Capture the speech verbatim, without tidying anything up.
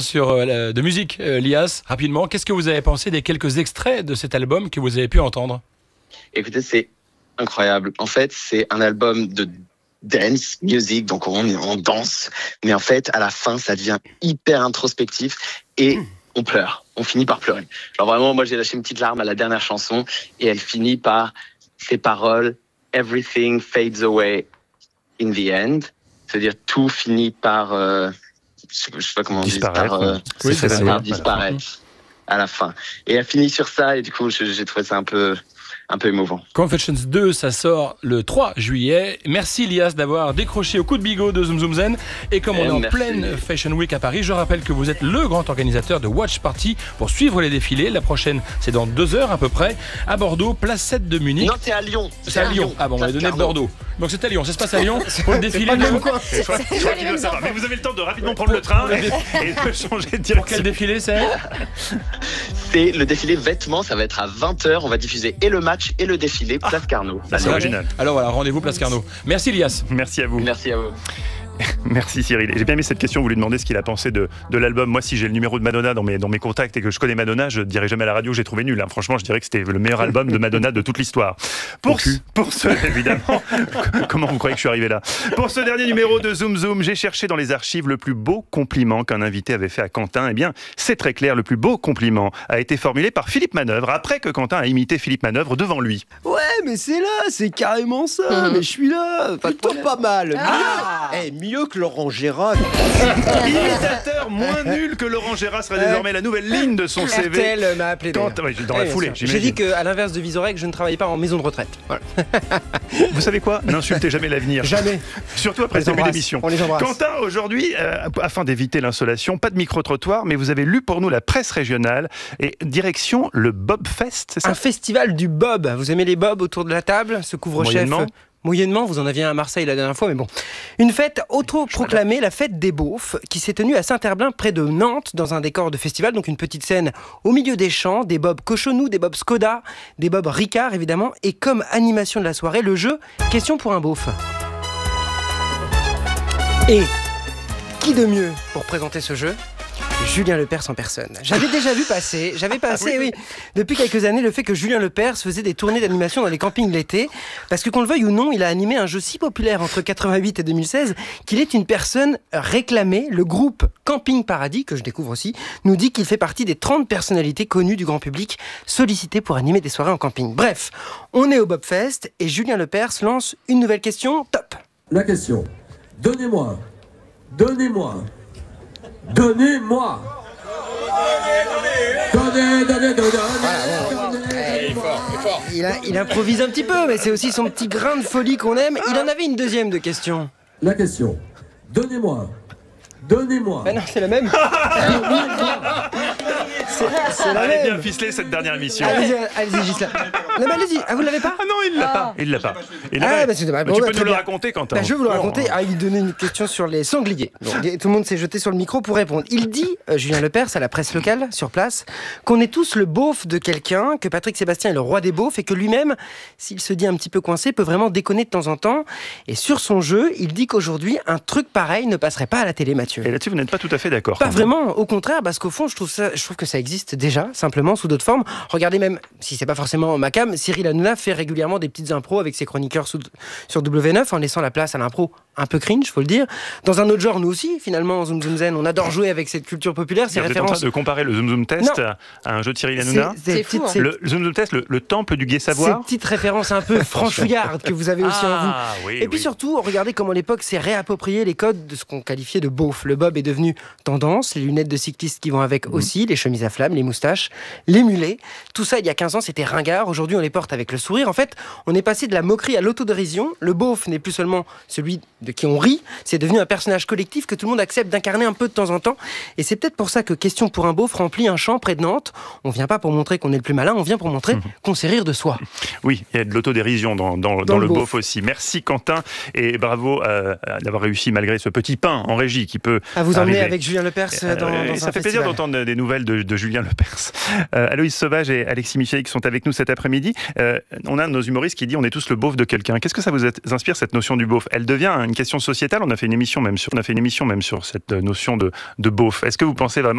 sur euh, de musique, euh, Lias, rapidement. Qu'est-ce que vous avez pensé des quelques extraits de cet album que vous avez pu entendre? Écoutez, c'est incroyable. En fait, c'est un album de dance music, donc on, on danse. Mais en fait, à la fin, ça devient hyper introspectif et on pleure. On finit par pleurer. Genre vraiment, moi, j'ai lâché une petite larme à la dernière chanson et elle finit par ces paroles « Everything fades away in the end ». C'est-à-dire tout finit par, euh, je ne sais pas comment on dit, disparaître. par, euh, Oui, ça, ça, par ça, disparaître à la fin. Et elle finit sur ça et du coup, j'ai trouvé ça un peu... un peu émouvant. Confessions deux, ça sort le trois juillet. Merci Lias d'avoir décroché au coup de bigot de Zoom Zoom Zen. Et comme on est en Merci. pleine Fashion Week à Paris, je rappelle que vous êtes le grand organisateur de Watch Party pour suivre les défilés. La prochaine, c'est dans deux heures à peu près, à Bordeaux, place sept de Munich. Non, c'est à Lyon. C'est à Lyon. Ah bon, on va donner de Bordeaux. Donc c'est à Lyon, ça se passe à Lyon pour le défilé. pas le de... même coin. Je crois, je crois qu'il doit savoir. Mais vous avez le temps de rapidement prendre le train et, et de changer de direction. Pour quel défilé c'est? C'est le défilé vêtements, ça va être à vingt heures. On va diffuser et le match et le défilé, place Carnot. Ah, c'est original. Alors voilà, rendez-vous place Carnot. Merci Lias. Merci à vous. Merci à vous. Merci Cyril. J'ai bien aimé cette question, vous lui demandez ce qu'il a pensé de, de l'album. Moi, si j'ai le numéro de Madonna dans mes, dans mes contacts et que je connais Madonna, je ne dirais jamais à la radio j'ai trouvé nul. Hein. Franchement, je dirais que c'était le meilleur album de Madonna de toute l'histoire. Pour, ce, pour ce, évidemment, comment vous croyez que je suis arrivé là? Pour ce dernier numéro de Zoom Zoom, j'ai cherché dans les archives le plus beau compliment qu'un invité avait fait à Quentin. Eh bien, c'est très clair, le plus beau compliment a été formulé par Philippe Manœuvre, après que Quentin a imité Philippe Manœuvre devant lui. Ouais, mais c'est là, c'est carrément ça. Mmh. Mais je suis là, plutôt pas mal. Ah. Mieux, hey, mieux que Laurent Gérard. Imitateur moins nul que Laurent Gérard sera désormais la nouvelle ligne de son C V. R T L m'a appelé. Quand, ouais, dans la foulée, j'ai dit qu'à l'inverse de Vizorek, je ne travaillais pas en maison de retraite. Voilà. Vous savez quoi? N'insultez jamais l'avenir. Jamais. Surtout après le début d'émission. On les embrasse. Quentin, aujourd'hui, euh, afin d'éviter l'insolation, pas de micro-trottoir, mais vous avez lu pour nous la presse régionale et direction le Bob Fest, c'est ça? Un festival du Bob. Vous aimez les Bob autour de la table? Ce couvre-chef. Moyennement. Moyennement, vous en aviez un à Marseille la dernière fois, mais bon. Une fête auto-proclamée, la fête des beaufs, qui s'est tenue à Saint-Herblain, près de Nantes, dans un décor de festival, donc une petite scène au milieu des champs, des bobs Cochonou, des bobs Skoda, des bobs Ricard, évidemment, et comme animation de la soirée, le jeu Question pour un beauf. Et qui de mieux pour présenter ce jeu ? Julien Lepers en personne. J'avais déjà vu passer, j'avais passé, oui, oui, depuis quelques années, le fait que Julien Lepers faisait des tournées d'animation dans les campings l'été, parce que qu'on le veuille ou non, il a animé un jeu si populaire entre quatre-vingt-huit et deux mille seize qu'il est une personne réclamée. Le groupe Camping Paradis, que je découvre aussi, nous dit qu'il fait partie des trente personnalités connues du grand public sollicitées pour animer des soirées en camping. Bref, on est au Bobfest et Julien Lepers lance une nouvelle question, top. La question, donnez-moi, donnez-moi Donnez-moi Donnez, donnez, donnez, donnez, il, a, il improvise un petit peu, mais c'est aussi son petit grain de folie qu'on aime. Il en avait une deuxième de question. La question, donnez-moi, donnez-moi. Ben non, c'est la même. C'est, c'est la Elle est même. bien ficelée cette dernière émission. Allez-y, allez-y, Gisela. Non, mais allez-y. Ah, vous l'avez pas? Ah non, il l'a pas. Il l'a pas. Il l'a Ah, pas. bah, c'est dommage. Mais Bon, tu bah, peux très nous le bien. raconter, Quentin. Bah, je vais vous le Non. raconter. Ah, il donnait une question sur les sangliers. Donc, tout le monde s'est jeté sur le micro pour répondre. Il dit, euh, Julien Lepers, à la presse locale, sur place, qu'on est tous le beauf de quelqu'un, que Patrick Sébastien est le roi des beaufs et que lui-même, s'il se dit un petit peu coincé, peut vraiment déconner de temps en temps. Et sur son jeu, il dit qu'aujourd'hui, un truc pareil ne passerait pas à la télé, Mathieu. Et là-dessus, vous n'êtes pas tout à fait d'accord. Pas Quentin. vraiment, au contraire, parce qu'au fond, je trouve, ça, je trouve que ça existe déjà, simplement sous d'autres formes. Regardez même, si c'est pas forcément ma cam, Cyril Hanouna fait régulièrement des petites impros avec ses chroniqueurs sous, sur W neuf en laissant la place à l'impro un peu cringe, faut le dire. Dans un autre genre, nous aussi, finalement, en Zoom Zoom Zen, on adore jouer avec cette culture populaire, ces Vous êtes en références. train de comparer le Zoom Zoom Test Non. à un jeu de Cyril Hanouna. C'est, C'est fou, hein. c'est, Le Zoom Zoom Test, le, le temple du gai ces savoir. petites références un peu franchouillardes que vous avez aussi en vous. Ah, oui, Et puis oui. surtout, regardez comment l'époque s'est réapproprié les codes de ce qu'on qualifiait de beauf. Le bob est devenu tendance, les lunettes de cycliste qui vont avec mmh. aussi, les chemises à flammes, les moustaches, les mulets. Tout ça, il y a quinze ans, c'était ringard. Aujourd'hui, on les porte avec le sourire. En fait, on est passé de la moquerie à l'autodérision. Le beauf n'est plus seulement celui de qui on rit, c'est devenu un personnage collectif que tout le monde accepte d'incarner un peu de temps en temps. Et c'est peut-être pour ça que Question pour un beauf remplit un champ près de Nantes. On vient pas pour montrer qu'on est le plus malin, on vient pour montrer mmh. qu'on sait rire de soi. Oui, il y a de l'autodérision dans, dans, dans, dans le, le beauf aussi. Merci Quentin et bravo euh, d'avoir réussi malgré ce petit pain en régie qui peut à vous emmener arriver. Avec Julien Lepers dans, euh, dans Ça un fait festival. plaisir d'entendre des nouvelles de, de Julien Lepers. Euh, Aloïs Sauvage et Alexis Michel qui sont avec nous cet après-midi. Euh, on a un de nos humoristes qui dit on est tous le beauf de quelqu'un. Qu'est-ce que ça vous inspire cette notion du beauf? Elle devient une question sociétale. On a fait une émission même sur, on a fait une émission même sur cette notion de, de beauf. Est-ce que vous pensez vraiment